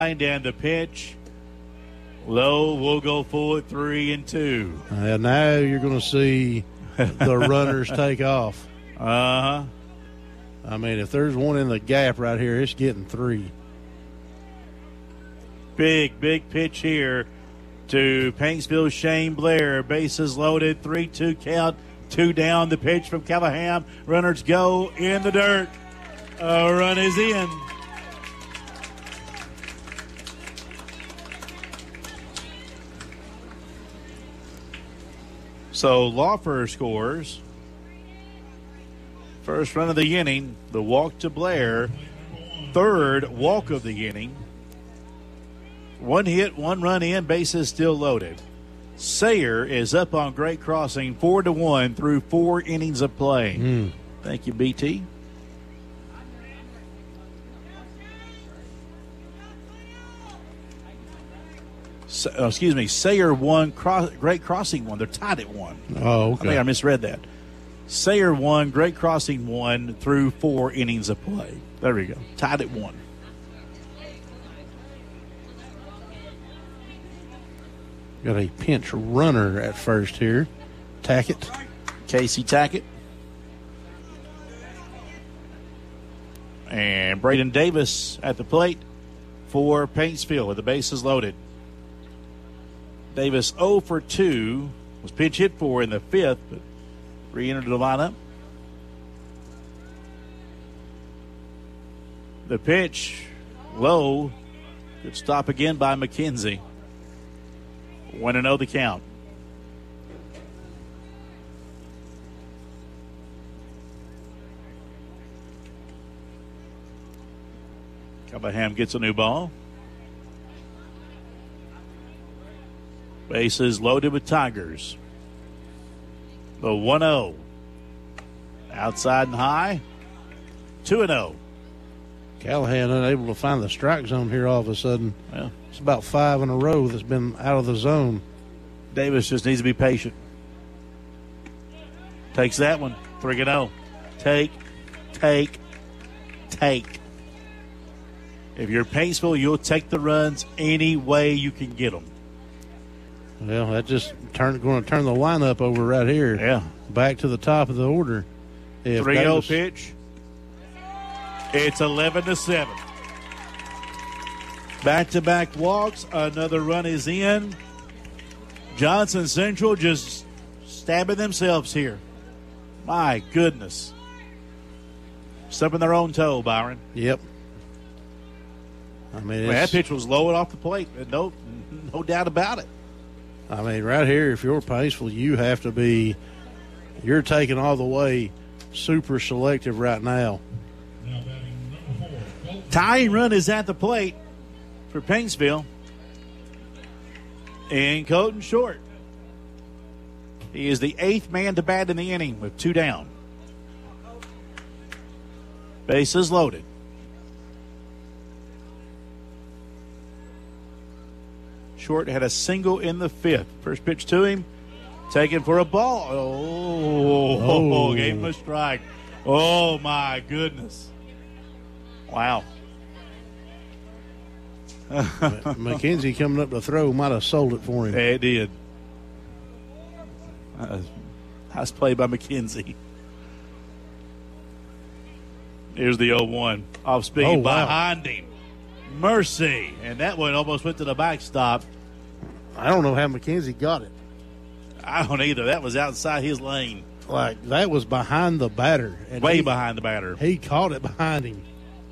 And the pitch. Low will go forward 3-2. Now you're going to see the runners take off. Uh-huh. I mean, if there's one in the gap right here, it's getting 3. Big pitch here to Paintsville Shane Blair. Bases loaded, 3-2 count, 2 down. The pitch from Callahan. Runners go in the dirt. A run is in. So Laufer scores. First run of the inning, the walk to Blair. Third walk of the inning. 1 hit, 1 run in, bases still loaded. Sayer is up on Great Crossing 4-1 through 4 innings of play. Thank you, BT. Sayer 1, Great Crossing 1. They're tied at 1. Oh, okay. I think I misread that. Sayer 1, Great Crossing 1 through 4 innings of play. There we go. Tied at 1. Got a pinch runner at first here. Tackett. Casey Tackett. And Braden Davis at the plate for Paintsville with the bases loaded. Davis 0 for 2, was pinch hit for in the 5th, but re-entered the lineup. The pitch, low. Good stop again by McKenzie. 1-0 the count. Cobham gets a new ball. Bases loaded with Tigers. The 1-0. Outside and high. 2-0. Callahan unable to find the strike zone here all of a sudden. Well, it's about 5 in a row that's been out of the zone. Davis just needs to be patient. Takes that one. 3-0. Take. If you're Paintsville, you'll take the runs any way you can get them. Well, that just going to turn the lineup over right here. Yeah. Back to the top of the order. 3-0 pitch. It's 11-7. Back-to-back walks. Another run is in. Johnson Central just stabbing themselves here. My goodness. Stubbing their own toe, Byron. Yep. I mean, that pitch was low and off the plate. No doubt about it. I mean, right here, if you're Paintsville, you have to be – you're taking all the way super selective right now. Tying run is at the plate for Paintsville. And Colton Short. He is the 8th man to bat in the inning with 2 down. Bases loaded. Short had a single in the 5th. First pitch to him. Taken for a ball. Oh. Gave him a strike. Oh, my goodness. Wow. McKenzie coming up to throw might have sold it for him. It did. Nice play by McKenzie. Here's the 0-1. Off speed behind him. Mercy. And that one almost went to the backstop. I don't know how McKenzie got it. I don't either. That was outside his lane. Like, that was behind the batter. And Way behind the batter. He caught it behind him.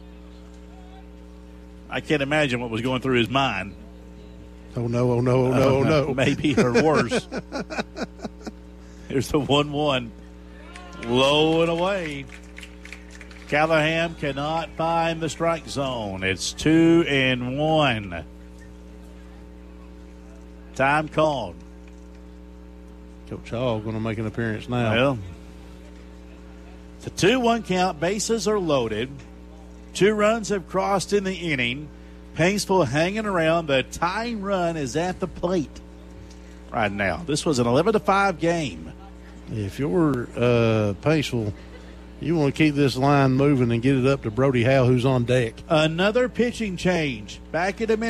I can't imagine what was going through his mind. Oh, no. Maybe or worse. Here's the 1-1. Low and away. Callahan cannot find the strike zone. It's 2-1. Time called. Coach Hall going to make an appearance now. Well, it's a 2-1 count. Bases are loaded. 2 runs have crossed in the inning. Paintsville hanging around. The tying run is at the plate right now. This was an 11-5 game. If you're Paintsville, You want to keep this line moving and get it up to Brody Howe, who's on deck. Another pitching change. Back at a minute.